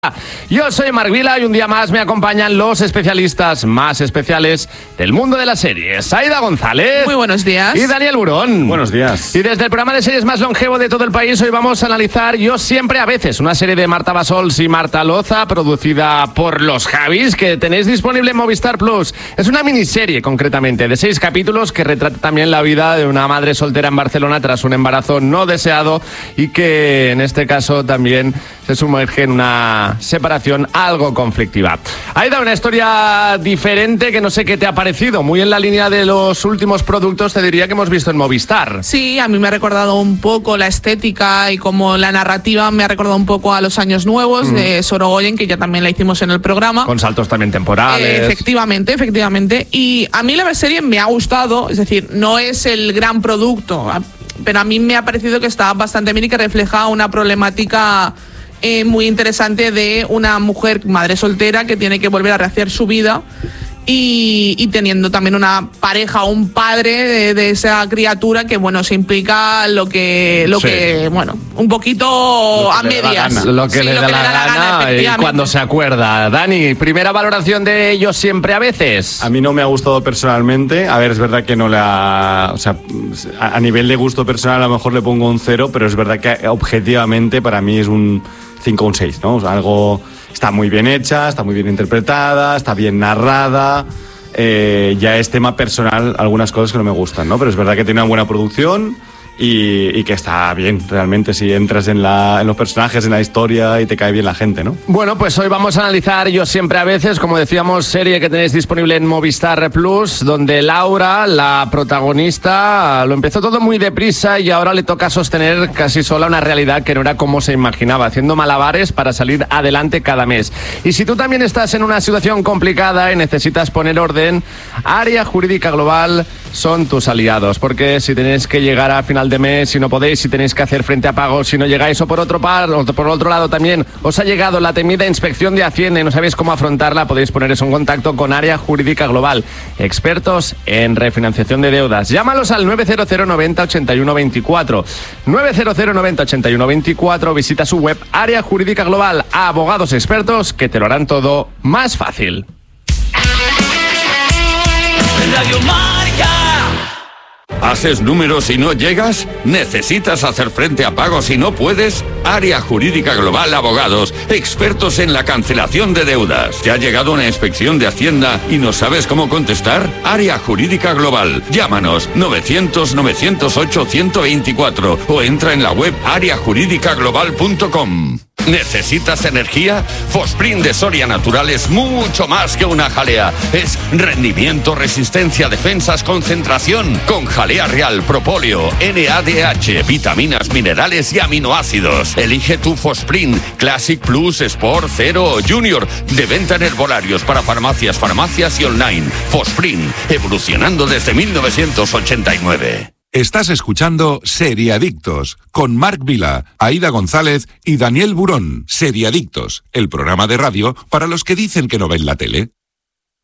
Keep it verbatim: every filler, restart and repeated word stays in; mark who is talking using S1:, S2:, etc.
S1: Yo soy Marc Vila y un día más me acompañan los especialistas más especiales del mundo de las series. Aida González.
S2: Muy buenos días.
S1: Y Daniel Burón.
S3: Buenos días.
S1: Y desde el programa de series más longevo de todo el país, hoy vamos a analizar Yo siempre a veces, una serie de Marta Bassols y Marta Loza, producida por los Javis, que tenéis disponible en Movistar Plus. Es una miniserie, concretamente, de seis capítulos que retrata también la vida de una madre soltera en Barcelona tras un embarazo no deseado y que, en este caso, también se sumerge en una separación algo conflictiva. Aida, una historia diferente que no sé qué te ha parecido, muy en la línea de los últimos productos, te diría, que hemos visto en Movistar.
S2: Sí, a mí me ha recordado un poco la estética y como la narrativa me ha recordado un poco a Los Años Nuevos mm. de Sorogoyen, que ya también la hicimos en el programa.
S1: Con saltos también temporales.
S2: Eh, efectivamente, efectivamente. Y a mí la serie me ha gustado, es decir, no es el gran producto, pero a mí me ha parecido que está bastante bien y que refleja una problemática Eh, muy interesante de una mujer madre soltera que tiene que volver a rehacer su vida y, y teniendo también una pareja o un padre de, de esa criatura que, bueno, se implica lo que, lo sí. que bueno, un poquito a medias.
S1: Lo que, sí, le, lo da que le da la gana, gana y cuando se acuerda. Dani, primera valoración de Yo siempre a veces.
S3: A mí no me ha gustado personalmente. A ver, es verdad que no la... O sea, a nivel de gusto personal a lo mejor le pongo un cero, pero es verdad que objetivamente para mí es un cinco o un seis, ¿no? O sea, algo está muy bien hecha, está muy bien interpretada, está bien narrada. Eh, ya es tema personal algunas cosas que no me gustan, ¿no? Pero es verdad que tiene una buena producción y, y que está bien, realmente, si entras en, la, en los personajes, en la historia y te cae bien la gente, ¿no?
S1: Bueno, pues hoy vamos a analizar Yo siempre a veces, como decíamos, serie que tenéis disponible en Movistar Plus, donde Laura, la protagonista, lo empezó todo muy deprisa y ahora le toca sostener casi sola una realidad que no era como se imaginaba, haciendo malabares para salir adelante cada mes. Y si tú también estás en una situación complicada y necesitas poner orden, Área Jurídica Global son tus aliados, porque si tenéis que llegar a final de mes, si no podéis, si tenéis que hacer frente a pagos, si no llegáis, o por otro par, o por otro lado también os ha llegado la temida inspección de Hacienda y no sabéis cómo afrontarla, podéis poneros en contacto con Área Jurídica Global, expertos en refinanciación de deudas. Llámalos al nueve cero cero noventa ochenta y uno veinticuatro, nueve cero cero noventa ochenta y uno veinticuatro, visita su web Área Jurídica Global, abogados expertos que te lo harán todo más fácil.
S4: Radio Marca. ¿Haces números y no llegas? ¿Necesitas hacer frente a pagos y no puedes? Área Jurídica Global Abogados, expertos en la cancelación de deudas. ¿Te ha llegado una inspección de Hacienda y no sabes cómo contestar? Área Jurídica Global. Llámanos novecientos novecientos ocho ciento veinticuatro o entra en la web área jurídica global punto com. ¿Necesitas energía? Fosprint de Soria Natural es mucho más que una jalea. Es rendimiento, resistencia, defensas, concentración. Con jalea real, propóleo, N A D H, vitaminas, minerales y aminoácidos. Elige tu Fosprint Classic Plus, Sport, Zero o Junior. De venta en herbolarios para farmacias, farmacias y online. Fosprint, evolucionando desde mil novecientos ochenta y nueve.
S5: Estás escuchando Seriadictos con Marc Vila, Aida González y Daniel Burón. Seriadictos, el programa de radio para los que dicen que no ven la tele.